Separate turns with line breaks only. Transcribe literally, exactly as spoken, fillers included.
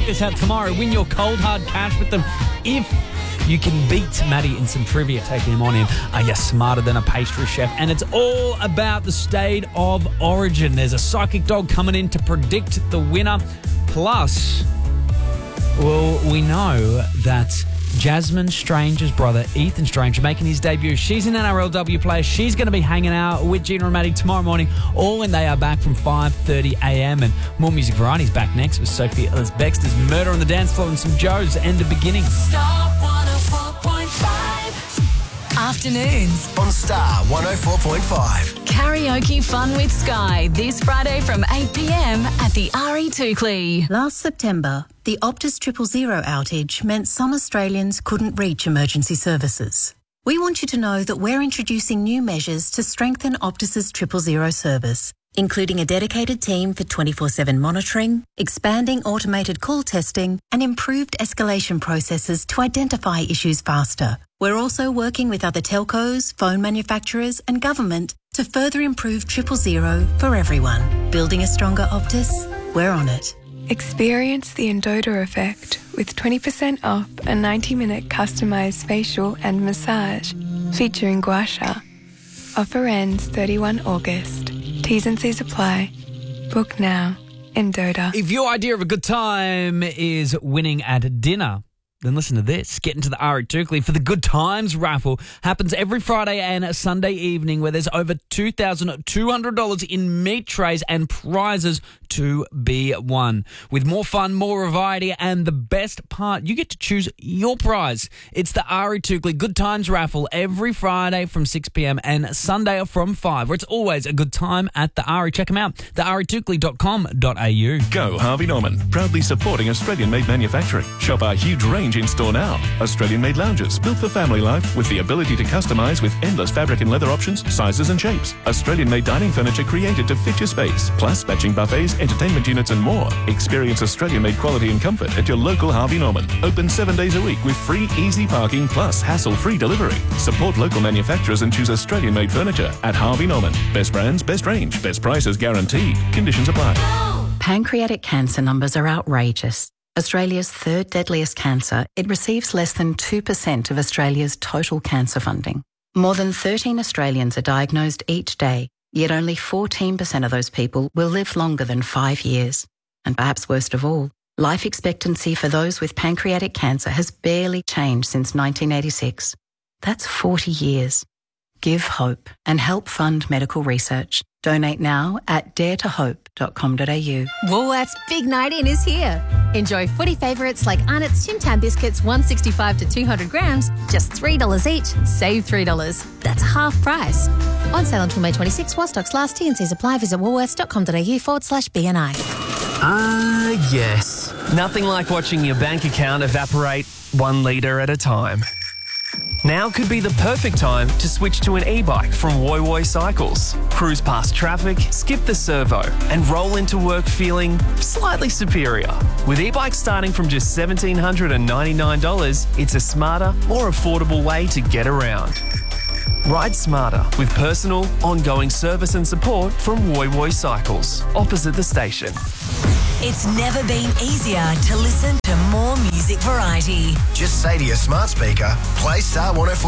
check this out tomorrow. Win your cold hard cash with them if you can beat Maddie in some trivia. Taking him on in Are You Smarter Than a Pastry Chef? And it's all about the state of origin. There's a psychic dog coming in to predict the winner. Plus, well, we know that Jasmine Strange's brother, Ethan Strange, making his debut. She's an N R L W player. She's going to be hanging out with Gina and Maddie tomorrow morning, all when they are back from five thirty a.m. And more music variety's back next with Sophie Ellis-Bextor's Murder on the Dance Floor and some Joe's End of Beginnings.
Star one oh four point five. Afternoons
on Star one oh four point five.
Karaoke fun with Sky this Friday from eight p.m. at the R E Toukley.
Last September, the Optus Triple Zero outage meant some Australians couldn't reach emergency services. We want you to know that we're introducing new measures to strengthen Optus's Triple Zero service, including a dedicated team for twenty-four seven monitoring, expanding automated call testing, and improved escalation processes to identify issues faster. We're also working with other telcos, phone manufacturers, and government to further improve Triple Zero for everyone. Building a stronger Optus? We're on it.
Experience the Endota effect with twenty percent off a ninety minute customised facial and massage featuring Gua Sha. Offer ends thirty-first August. T's and C's apply. Book now. Endota.
If your idea of a good time is winning at dinner, then listen to this. Get into the R E Toukley for the Good Times raffle. Happens every Friday and Sunday evening, where there's over two thousand two hundred dollars in meat trays and prizes to be won. With more fun, more variety, and the best part, you get to choose your prize. It's the R E Toukley Good Times raffle every Friday from six p.m. and Sunday from five, where it's always a good time at the R E. Check them out, the r e toukley dot com dot a u.
Go Harvey Norman, proudly supporting Australian-made manufacturing. Shop our huge range in store now. Australian-made lounges built for family life with the ability to customise with endless fabric and leather options, sizes and shapes. Australian-made dining furniture created to fit your space, plus matching buffets, entertainment units and more. Experience Australian-made quality and comfort at your local Harvey Norman. Open seven days a week with free easy parking plus hassle-free delivery. Support local manufacturers and choose Australian-made furniture at Harvey Norman. Best brands, best range, best prices guaranteed. Conditions apply.
Pancreatic cancer numbers are outrageous. Australia's third deadliest cancer, it receives less than two percent of Australia's total cancer funding. More than thirteen Australians are diagnosed each day, yet only fourteen percent of those people will live longer than five years. And perhaps worst of all, life expectancy for those with pancreatic cancer has barely changed since nineteen eighty-six. That's forty years. Give hope and help fund medical research. Donate now at dare to hope dot com dot a u.
Woolworths Big Night In is here. Enjoy footy favourites like Arnott's Tim Tam biscuits, one sixty-five to two hundred grams, just three dollars each. Save three dollars. That's half price. On sale until May twenty-sixth while stocks last. T and C's apply. Visit woolworths dot com dot a u forward slash B N I.
Ah, uh, yes. Nothing like watching your bank account evaporate one litre at a time. Now could be the perfect time to switch to an e-bike from Woy Woy Cycles. Cruise past traffic, skip the servo, and roll into work feeling slightly superior. With e-bikes starting from just one thousand seven hundred ninety-nine dollars, it's a smarter, more affordable way to get around. Ride smarter with personal, ongoing service and support from Woy Woy Cycles, opposite the station.
It's never been easier to listen to more music variety.
Just say to your smart speaker, play Star one oh four.